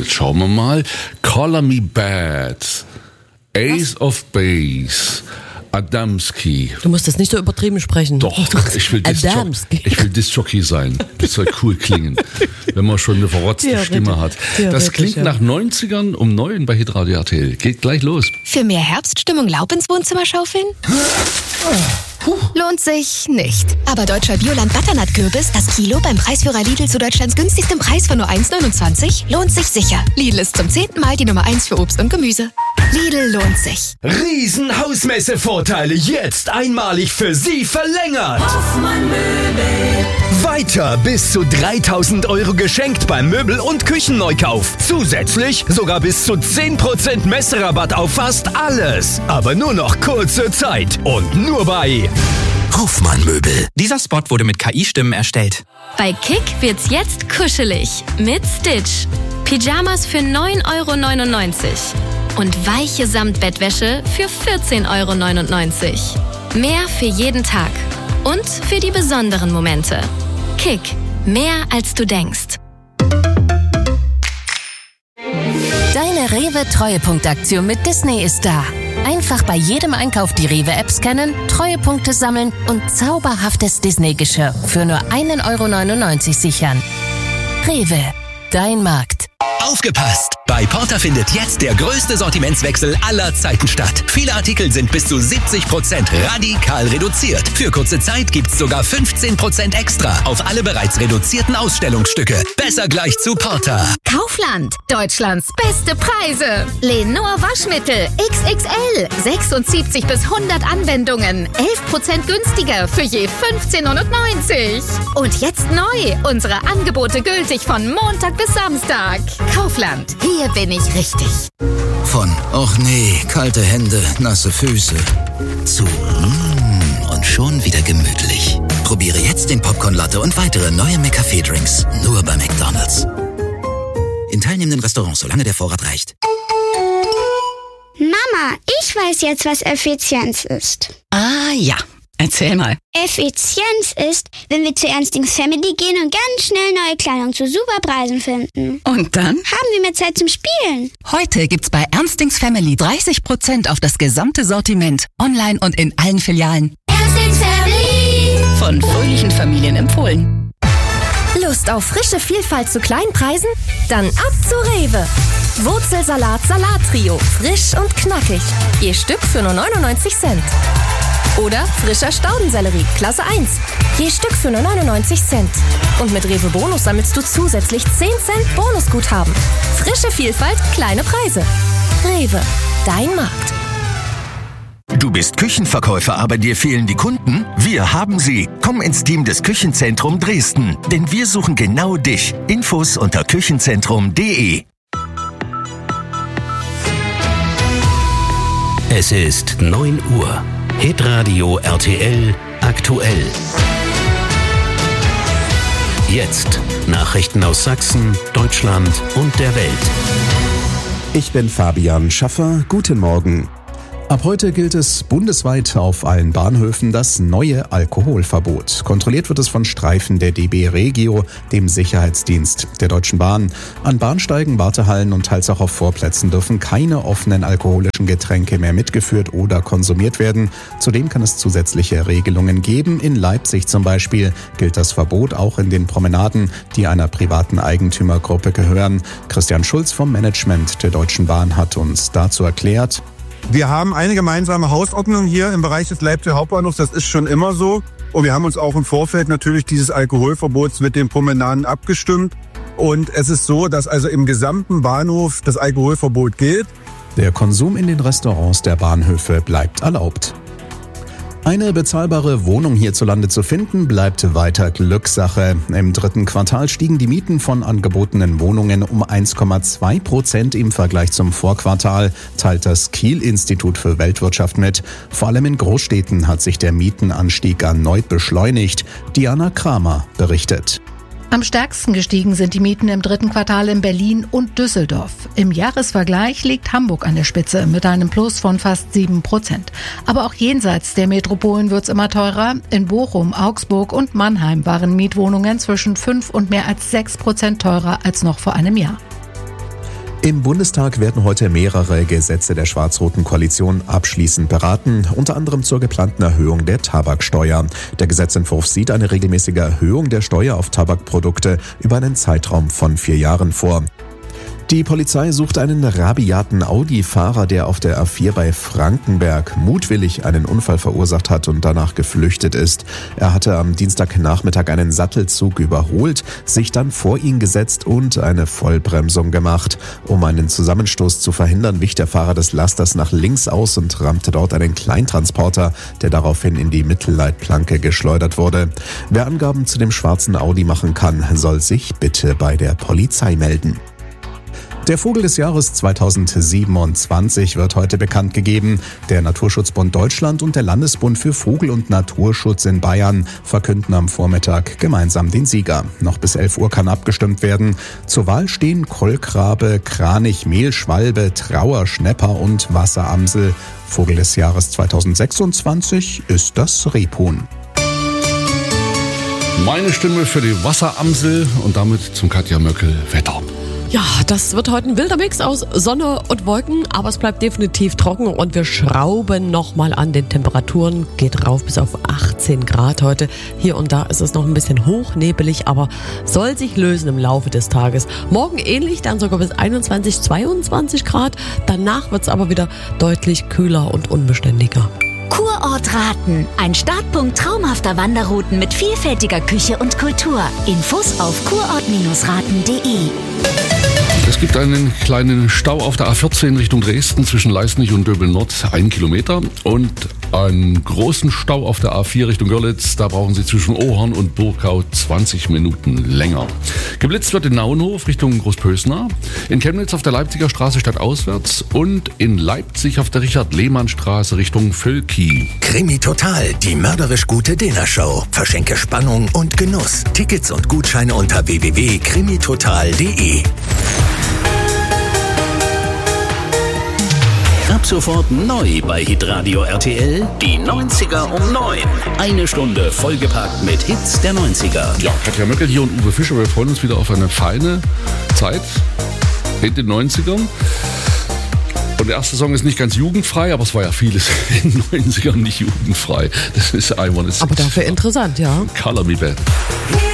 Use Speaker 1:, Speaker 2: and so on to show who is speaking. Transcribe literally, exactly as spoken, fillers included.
Speaker 1: jetzt schauen wir mal. Color Me Bad, Ace of Base, Adamski.
Speaker 2: Du musst das nicht so übertrieben sprechen.
Speaker 1: Doch, ich will Disc-Jockey, ich will Disc-Jockey sein. Das soll cool klingen, wenn man schon eine verrotzte
Speaker 2: ja,
Speaker 1: Stimme hat. Das klingt ja. nach neunzigern um neun bei Hitradio R T L. Geht gleich los.
Speaker 3: Für mehr Herbststimmung Laub ins Wohnzimmer schaufeln? Lohnt sich nicht. Aber deutscher Bioland Butternut-Kürbis, das Kilo beim Preisführer Lidl zu Deutschlands günstigstem Preis von nur eins neunundzwanzig, lohnt sich sicher. Lidl ist zum zehnten Mal die Nummer eins für Obst und Gemüse. Lidl lohnt sich.
Speaker 4: Riesen-Hausmesse-Vorteile jetzt einmalig für Sie verlängert. Hoffmann Möbel. Weiter bis zu dreitausend Euro geschenkt beim Möbel- und Küchenneukauf. Zusätzlich sogar bis zu zehn Prozent Messerabatt auf fast alles. Aber nur noch kurze Zeit und nur bei Hoffmann Möbel.
Speaker 5: Dieser Spot wurde mit K I-Stimmen erstellt.
Speaker 6: Bei Kick wird's jetzt kuschelig mit Stitch. Pyjamas für neun Euro neunundneunzig und weiche Samtbettwäsche für vierzehn Euro neunundneunzig. Mehr für jeden Tag und für die besonderen Momente. Kick, mehr als du denkst.
Speaker 7: Deine Rewe-Treuepunktaktion mit Disney ist da. Einfach bei jedem Einkauf die Rewe-App scannen, Treuepunkte sammeln und zauberhaftes Disney-Geschirr für nur ein Euro neunundneunzig sichern. Rewe, dein Markt.
Speaker 4: Aufgepasst! Bei Porter findet jetzt der größte Sortimentswechsel aller Zeiten statt. Viele Artikel sind bis zu siebzig Prozent radikal reduziert. Für kurze Zeit gibt's sogar fünfzehn Prozent extra auf alle bereits reduzierten Ausstellungsstücke. Besser gleich zu Porter.
Speaker 3: Kaufland, Deutschlands beste Preise. Lenor Waschmittel X X L, sechsundsiebzig bis hundert Anwendungen, elf Prozent günstiger für je fünfzehn neunundneunzig. Und jetzt neu, unsere Angebote gültig von Montag bis Samstag. Kaufland, hier bin ich richtig.
Speaker 8: Von, och nee, kalte Hände, nasse Füße, zu, mm, und schon wieder gemütlich. Probiere jetzt den Popcorn Latte und weitere neue McCafé-Drinks, nur bei McDonald's. In teilnehmenden Restaurants, solange der Vorrat reicht.
Speaker 9: Mama, ich weiß jetzt, was Effizienz ist.
Speaker 10: Ah ja, erzähl mal.
Speaker 9: Effizienz ist, wenn wir zu Ernstings Family gehen und ganz schnell neue Kleidung zu super Preisen finden.
Speaker 10: Und dann?
Speaker 9: Haben wir mehr Zeit zum Spielen.
Speaker 10: Heute gibt's bei Ernstings Family dreißig Prozent auf das gesamte Sortiment. Online und in allen Filialen.
Speaker 9: Ernstings Family!
Speaker 10: Von fröhlichen Familien empfohlen.
Speaker 7: Lust auf frische Vielfalt zu kleinen Preisen? Dann ab zu Rewe. Wurzelsalat Salattrio. Frisch und knackig. Je Stück für nur neunundneunzig Cent. Oder frischer Staudensellerie, Klasse eins. Je Stück für nur neunundneunzig Cent. Und mit Rewe Bonus sammelst du zusätzlich zehn Cent Bonusguthaben. Frische Vielfalt, kleine Preise. Rewe, dein Markt.
Speaker 4: Du bist Küchenverkäufer, aber dir fehlen die Kunden? Wir haben sie. Komm ins Team des Küchenzentrum Dresden, denn wir suchen genau dich. Infos unter küchenzentrum punkt de.
Speaker 11: Es ist neun Uhr. Hitradio R T L aktuell. Jetzt Nachrichten aus Sachsen, Deutschland und der Welt.
Speaker 12: Ich bin Fabian Schaffer. Guten Morgen. Ab heute gilt es bundesweit auf allen Bahnhöfen das neue Alkoholverbot. Kontrolliert wird es von Streifen der D B Regio, dem Sicherheitsdienst der Deutschen Bahn. An Bahnsteigen, Wartehallen und teils auch auf Vorplätzen dürfen keine offenen alkoholischen Getränke mehr mitgeführt oder konsumiert werden. Zudem kann es zusätzliche Regelungen geben. In Leipzig zum Beispiel gilt das Verbot auch in den Promenaden, die einer privaten Eigentümergruppe gehören. Christian Schulz vom Management der Deutschen Bahn hat uns dazu erklärt:
Speaker 13: Wir haben eine gemeinsame Hausordnung hier im Bereich des Leipziger Hauptbahnhofs, das ist schon immer so. Und wir haben uns auch im Vorfeld natürlich dieses Alkoholverbots mit den Promenaden abgestimmt. Und es ist so, dass also im gesamten Bahnhof das Alkoholverbot gilt.
Speaker 12: Der Konsum in den Restaurants der Bahnhöfe bleibt erlaubt. Eine bezahlbare Wohnung hierzulande zu finden, bleibt weiter Glückssache. Im dritten Quartal stiegen die Mieten von angebotenen Wohnungen um eins Komma zwei Prozent im Vergleich zum Vorquartal, teilt das Kiel-Institut für Weltwirtschaft mit. Vor allem in Großstädten hat sich der Mietenanstieg erneut beschleunigt. Diana Kramer berichtet.
Speaker 14: Am stärksten gestiegen sind die Mieten im dritten Quartal in Berlin und Düsseldorf. Im Jahresvergleich liegt Hamburg an der Spitze mit einem Plus von fast sieben Prozent. Aber auch jenseits der Metropolen wird's immer teurer. In Bochum, Augsburg und Mannheim waren Mietwohnungen zwischen fünf und mehr als sechs Prozent teurer als noch vor einem Jahr.
Speaker 12: Im Bundestag werden heute mehrere Gesetze der schwarz-roten Koalition abschließend beraten, unter anderem zur geplanten Erhöhung der Tabaksteuer. Der Gesetzentwurf sieht eine regelmäßige Erhöhung der Steuer auf Tabakprodukte über einen Zeitraum von vier Jahren vor. Die Polizei sucht einen rabiaten Audi-Fahrer, der auf der A vier bei Frankenberg mutwillig einen Unfall verursacht hat und danach geflüchtet ist. Er hatte am Dienstagnachmittag einen Sattelzug überholt, sich dann vor ihn gesetzt und eine Vollbremsung gemacht. Um einen Zusammenstoß zu verhindern, wich der Fahrer des Lasters nach links aus und rammte dort einen Kleintransporter, der daraufhin in die Mittelleitplanke geschleudert wurde. Wer Angaben zu dem schwarzen Audi machen kann, soll sich bitte bei der Polizei melden. Der Vogel des Jahres zweitausendsiebenundzwanzig wird heute bekannt gegeben. Der Naturschutzbund Deutschland und der Landesbund für Vogel- und Naturschutz in Bayern verkünden am Vormittag gemeinsam den Sieger. Noch bis elf Uhr kann abgestimmt werden. Zur Wahl stehen Kolkrabe, Kranich, Mehlschwalbe, Trauer, Schnepper und Wasseramsel. Vogel des Jahres zweitausendsechsundzwanzig ist das Rebhuhn.
Speaker 1: Meine Stimme für die Wasseramsel und damit zum Katja Möckel Wetter.
Speaker 2: Ja, das wird heute ein wilder Mix aus Sonne und Wolken, aber es bleibt definitiv trocken und wir schrauben nochmal an den Temperaturen. Geht rauf bis auf achtzehn Grad heute. Hier und da ist es noch ein bisschen hochnebelig, aber soll sich lösen im Laufe des Tages. Morgen ähnlich, dann sogar bis einundzwanzig, zweiundzwanzig Grad. Danach wird es aber wieder deutlich kühler und unbeständiger.
Speaker 3: Kurort Raten. Ein Startpunkt traumhafter Wanderrouten mit vielfältiger Küche und Kultur. Infos auf kurort raten punkt de.
Speaker 1: Es gibt einen kleinen Stau auf der A vierzehn Richtung Dresden zwischen Leisnig und Döbeln-Nord, ein Kilometer. Und einen großen Stau auf der A vier Richtung Görlitz. Da brauchen Sie zwischen Ohorn und Burgau zwanzig Minuten länger. Geblitzt wird in Naunhof Richtung Großpösna, in Chemnitz auf der Leipziger Straße stadtauswärts und in Leipzig auf der Richard-Lehmann-Straße Richtung Völki.
Speaker 8: Krimi Total, die mörderisch gute Dinnershow. Verschenke Spannung und Genuss. Tickets und Gutscheine unter w w w punkt krimi total punkt de.
Speaker 11: Ab sofort neu bei Hitradio R T L, die neunziger um neun. Eine Stunde vollgepackt mit Hits der neunziger.
Speaker 1: Ja, Katja Möckel hier und Uwe Fischer, wir freuen uns wieder auf eine feine Zeit in den neunzigern. Und der erste Song ist nicht ganz jugendfrei, aber es war ja vieles in den neunzigern nicht jugendfrei. Das ist I Wanna Sit.
Speaker 2: Aber dafür interessant, ja.
Speaker 1: Color Me Bad.